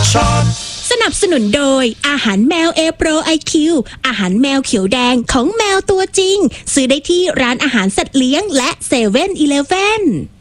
สนับสนุนโดยอาหารแมวเอโปรไอคิวอาหารแมวเขียวแดงของแมวตัวจริงซื้อได้ที่ร้านอาหารสัตว์เลี้ยงและ7-Eleven